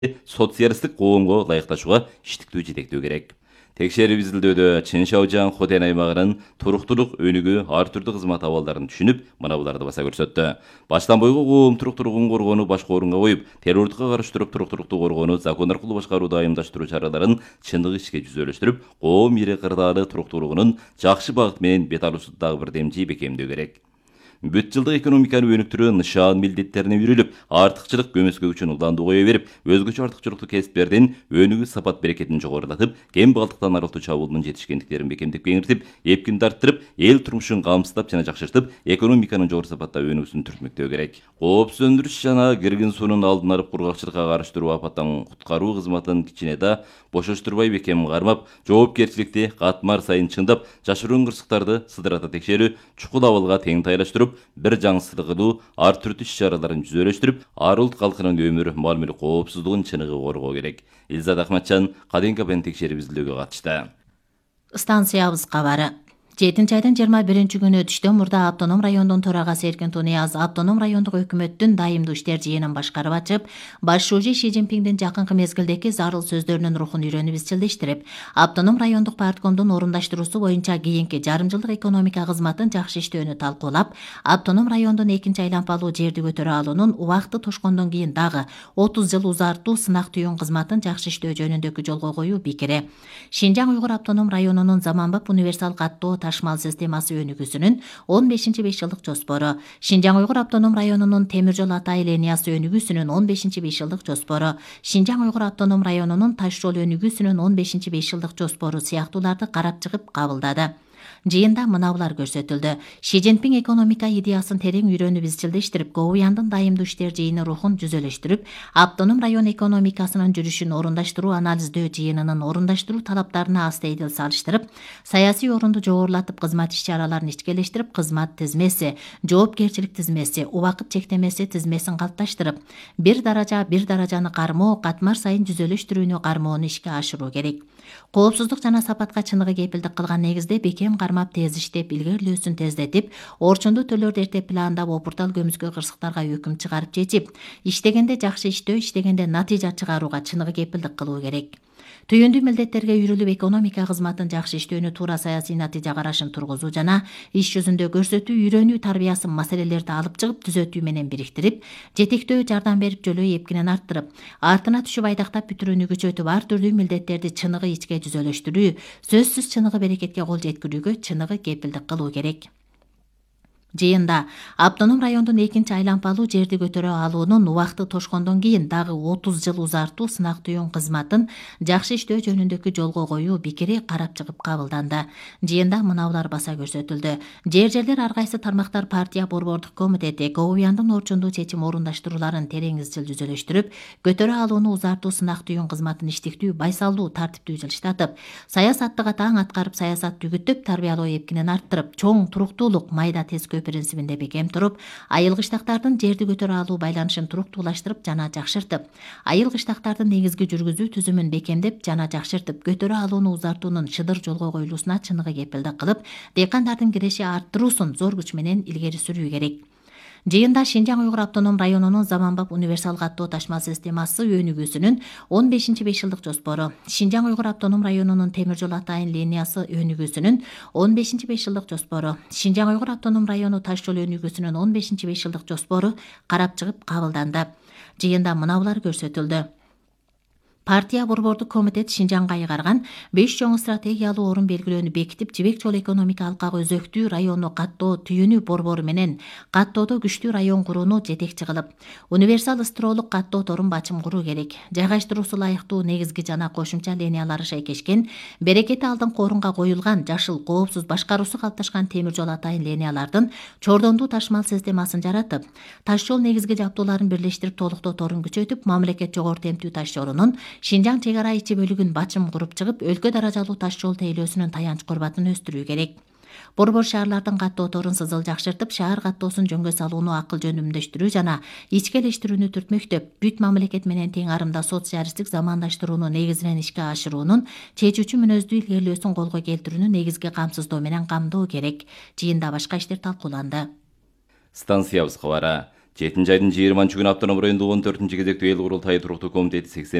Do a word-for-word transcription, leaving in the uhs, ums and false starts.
социалисттик коомго ылайыкташууга иштиктүү жетектөө керек. Текшерип изилдөөдө Чын Шаожаң Хотен аймагынын туруктуулук өнүгүү ар түрдүү кызмат абалдарын түшүнүп, мынабуларды баса көрсөттү. Баштан бойго коом туруктуулугун коргоону башкы орунга коюп, террордукка каршы туруп туруктуулукту коргоону закон аркылуу башкарууду айымдаштыруу чараларын чындык ишке жүзөлөштүрүп, коом ири кырдаалы туруктуулугунун жакшы багыт менен бет алуусу дагы бир демчи бекемдөө керек. Бүт жылдык экономиканы өнүктүрүү нышан милдеттерине үйрүлүп, артыкчылык көмөскө үчүн уланды кое берип, өзгөчө артыкчылыктуу кесиптердин өнүгүү сапат берекетин жогорулатып, кем багалдыктан арылтуу чабуулунун жетишкендиктерин бекемдеп кеңиртип, эпкинди арттырып, эл турмушун камсыздап жана жакшыртып, экономиканын жогору сапатта өнүгүүсүн түртмөктөө керек. Коопсуз өндүрүш жана киргин суунун алдын алып, кургакчылыкка каршы туруп, апаттан куткаруу кызматын кичине да бошоштурбай бекем кармап, жоопкерчиликти катмар сайын чыңдап, жашыруун кырсыктарды сыдырата текшерүү, чукул абалга тең тайлаштырып, бир жаңсыздык кылуу, ар түрдүү иш-чараларын жүзөлөштүрүп, ар улут калкынын өмүр, мал мүлк коопсуздугун чыныгы коргоо керек. Илзат Ахматжан Каденка бен текшерип изилдөөгө катышты. Станциябыз кабары. жетинчи айдын жыйырма биринчи күнү түштөн мурда Автоном райондун төрагасы Эркин Тунияз Автоном райондук өкмөттүн дайымдуу иштер жыйынын башкарып ачып, баш шүүжи Ши Цзиньпиндин жакынкы мезгилдеки зарыл сөздөрүнүн рухун үйрөнүп изчилдештирип, Автоном райондук парткомдун орундаштыруусу боюнча кийинки жарым жылдык экономика кызматын жакшы иштөөнү талкуулап, Автоном райондун экинчи айланпалуу жерди көтөрө алуунун убакыты тошкондон кийин дагы отуз жыл узартуу сынак түйүн кызматын жакшы иштөө жөнүндөгү жолго коюу пикири. Шинжаң Уйгур автоном районунун заманбап универсал каттоо ташмал системасы өнүгүүсүнүн он бешинчи беш жылдык жоспору, Шинжаң Уйгур автоном районунун темир жол Атай линиясы өнүгүүсүнүн он бешинчи беш жылдык жоспору, Шинжаң Уйгур автоном районунун таш жол өнүгүүсүнүн он бешинчи беш жылдык жоспору сыяктууларды карап чыгып кабылдады. Жыйында мынабулар көрсөтүлдү. Ши Цзиньпин экономика идеясын терең үйрөнүп изчилдештирип, Гоуяндын дайымдуу иштер жыйыны рухун жүзөлөштүрүп, автоном район экономикасынын жүрүшүн орундаштыруу анализдөө жыйынынын орундаштыруу талаптарына астейдил салыштырып, саясий орунду жогорулатып, кызмат иш-чараларын ичкелештирип, кызмат тизмеси, жоопкерчилик тизмеси, убакыт чектемеси тизмесин калыпташтырып, бир даража бир даражаны кармоо, катмар сайын жүзөлөштүрүүнү кармоону ишке ашыруу керек. Коопсуздук жана сапатка чыныгы кепилдик кылган негизде бекем кармап, тез иштеп, илгерилөөсүн тездетип, орчундуу төлөрдү эртеп пландап, опуртал көмүскө кырсыктарга өкүм чыгарып чечип, иштегенде жакшы иштөө, иштегенде натыйжа чыгарууга чыныгы кепилдик кылуу керек. Түйүндүү милдеттерге үйрүлүп, экономика кызматын жакшы иштөөнү туура саясий натыйжа карашын тургузуу жана иш жүзүндө көрсөтүү, үйрөнүү тарбиясы маселелерди алып чыгып, түзөтүү менен бириктирип, жетектөө жардам берип, жөлөө эпкинен арттырып, артына түшүп айдактап бүтүрүүнү күчөтүп, ар түрдүү милдеттерди чыныгы ичке жүзөлөштүрүү, сөзсүз чыныгы берекетке кол жеткирүүгө чыныгы кепилдик кылуу керек. Жыйында автоном райондун экинчи айланпалуу жерди көтөрө алуунун убакыты тошкондон кийин дагы отуз жыл узартуу сынак түйүн кызматын жакшы иштөө жөнүндөгү жолго коюу пикири карап чыгып кабылданды. Жыйында мынабулар баса көрсөтүлдү. Жер жерлер ар кайсы тармактар партия борбордук комитети Гоуяндын орчундуу чечим орундашырууларын терең изчил жүзөлөштүрүп, көтөрө алууну узартуу сынак түйүн кызматын иштиктүү, байсалдуу, тартиптүү жылыштатып, саясаттык таң аткарып, саясат түгүттүп, тарбиялоо эпкинен арттырып, чоң туруктуулук, майда тез принцибинде бекем туруп, айыл кыштактардын жерди көтөрө алуу байланышын туруктуулаштырып жана жакшыртып, айыл кыштактардын негизги жүргүзүү түзүмүн бекемдеп жана жакшыртып, көтөрө алууну узартуунун шыдыр жолго коюлуусуна чыныгы кепилдик кылып, дыйкандардын киреши арттыруусун зор күч менен илгери сүрүү керек. Жыйында Шинжаң Уйгур автоном районунун заманбап универсал каттоо ташмал системасы өнүгүүсүнүн он бешинчи беш жылдык жоспору, Шинжаң Уйгур автоном районунун темир жол Атайын линиясы өнүгүүсүнүн он бешинчи беш жылдык жоспору, Шинжаң Уйгур автоном району таш жол өнүгүүсүнүн он бешинчи беш жылдык жоспору карап чыгып кабылданды. Жыйында мынабулар көрсөтүлдү. Партия борбордук комитет Шинжаңга айгарган беш чоң стратегиялуу орун белгилөөнү бекитип, Жибек жол экономика алкагы өзөктүү району каттоо түйүнү борбору менен каттоодо күчтүү район курууну жетекчи кылып, универсал ыстыроолук каттоо торун бачым куруу керек. Жайгаштыруусу ылайыктуу негизги жана кошумча линиялары шайкешкен, берекети алдыңкы орунга коюлган, жашыл, коопсуз башкаруусу калыпташкан темир жол Атайын линиялардын чордондуу ташмал системасын жаратып, таш жол негизги жабдууларын бирлештирип, толуктоо торун күчөтүп, мамлекет жогору темптүү таш жолунун Шинжаң чек ара ичи бөлүгүн бачым куруп чыгып, өлкө даражалуу таш жол тейлөөсүнүн таянч курбатын өстүрүү керек. Борбор шаарлардын каттоо торун сызыл жакшыртып, шаар каттоосун жөнгө салууну акыл жөнүмдөштүрүү жана ичкелештирүүнү түртмөктөп, бүт мамлекет менен тең арымда социалисттик замандаштырууну негизинен ишке ашыруунун чечүүчү мүнөздүү илгерилөөсүн колго келтирүүнү негизги камсыздоо менен камдоо керек. Жыйында башка иштер талкууланды. Станциябыз кабары. жетинчи айдын жыйырманчы күнү автоном райондук он төртүнчү кезектүү эл курултайы туруктуу комитети